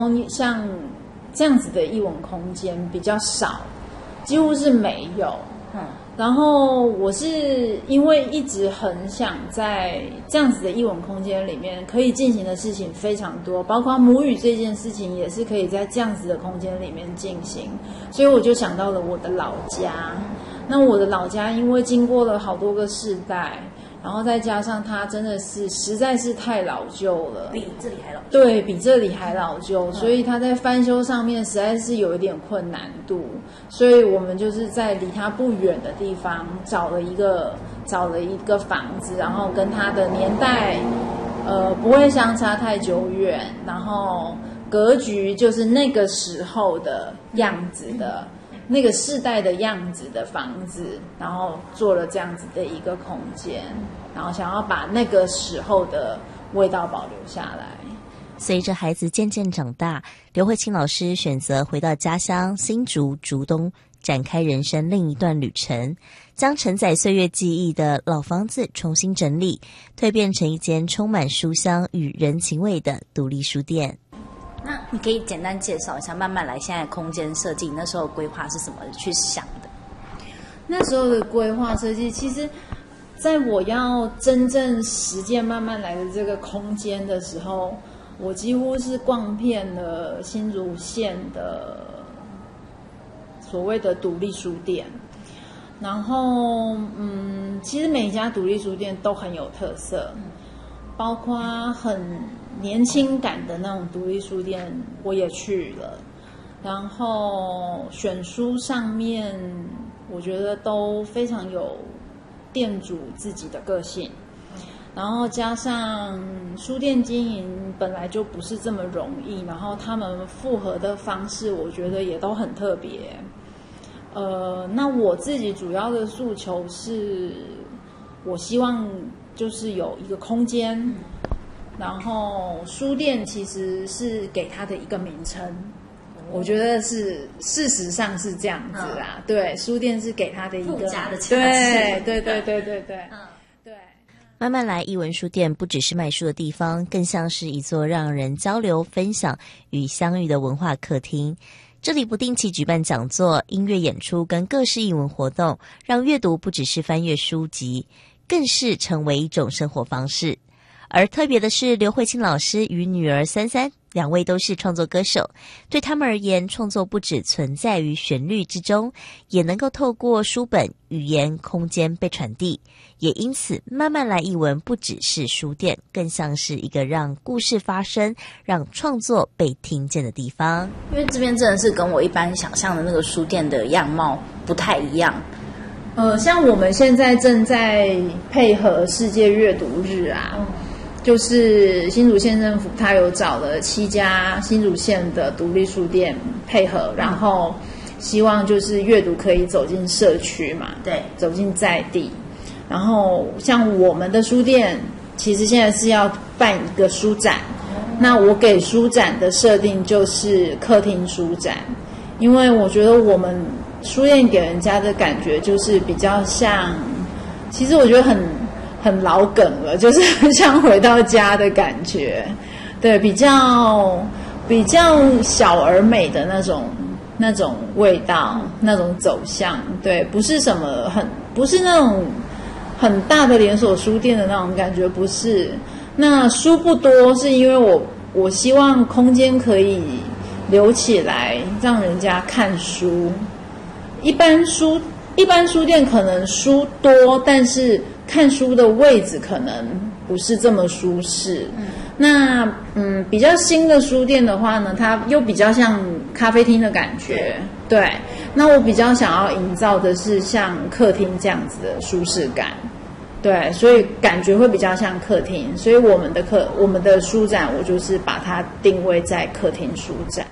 像这样子的艺文空间比较少，几乎是没有。然后我是因为一直很想在这样子的艺文空间里面可以进行的事情非常多，包括母语这件事情也是可以在这样子的空间里面进行，所以我就想到了我的老家。那我的老家因为经过了好多个世代，然后再加上它真的是实在是太老旧了， 比这里还老旧。 对，比这里还老旧，所以它在翻修上面实在是有一点困难度，所以我们就是在离它不远的地方找了一个房子，然后跟它的年代不会相差太久远，然后格局就是那个时候的样子的。那个世代的样子的房子，然后做了这样子的一个空间，然后想要把那个时候的味道保留下来。 随着孩子渐渐长大，刘慧卿老师选择回到家乡新竹竹东，展开人生另一段旅程，将承载岁月记忆的老房子重新整理，蜕变成一间充满书香与人情味的独立书店。 那你可以简单介绍一下慢慢来现在空间设计那时候规划是什么去想的？ 那时候的规划设计，其实在我要真正实践慢慢来的这个空间的时候，我几乎是逛遍了新竹县的所谓的独立书店。然后其实每一家独立书店都很有特色，包括很年轻感的那种独立书店我也去了，然后选书上面我觉得都非常有店主自己的个性，然后加上书店经营本来就不是这么容易，然后他们复合的方式我觉得也都很特别。那我自己主要的诉求是我希望就是有一个空间，然后书店其实是给它的一个名称，我觉得是事实上是这样子啦。对，书店是给它的一个附加的价值。 对。对。 慢慢来艺文书店不只是卖书的地方，更像是一座让人交流、分享与相遇的文化客厅。这里不定期举办讲座、音乐演出跟各式艺文活动，让阅读不只是翻阅书籍，更是成为一种生活方式。而特别的是，刘慧卿老师与女儿三三两位都是创作歌手，对他们而言，创作不只存在于旋律之中，也能够透过书本、语言、空间被传递。也因此，慢慢来艺文不只是书店，更像是一个让故事发生、让创作被听见的地方。 因为这边真的是跟我一般想象的那个书店的样貌不太一样。 像我们现在正在配合世界阅读日啊。就是新竹县政府，他有找了7家新竹县的独立书店配合，然后希望就是阅读可以走进社区嘛， 对， 走进在地。然后像我们的书店，其实现在是要办一个书展，那我给书展的设定就是客厅书展，因为我觉得我们书店给人家的感觉就是比较像，其实我觉得很老梗了，就是很像回到家的感觉，对，比较小而美的那种味道，那种走向，对，不是那种很大的连锁书店的那种感觉，不是。那书不多，是因为我希望空间可以留起来，让人家看书。一般书店可能书多，但是看书的位置可能不是这么舒适。那比较新的书店的话呢，它又比较像咖啡厅的感觉。对，那我比较想要营造的是像客厅这样子的舒适感。对，所以感觉会比较像客厅，所以我们的书展，我就是把它定位在客厅书展。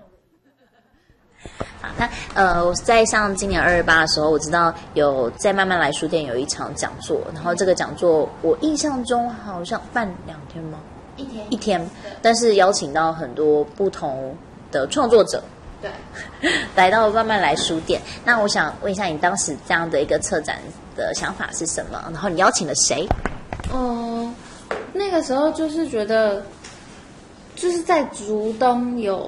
我在像今年228的时候，我知道有在慢慢来书店有一场讲座，然后这个讲座我印象中好像办2天吗？一天，但是邀请到很多不同的创作者， 对， 来到慢慢来书店。那我想问一下，你当时这样的一个策展的想法是什么？然后你邀请了谁？ 那个时候就是觉得就是在竹东有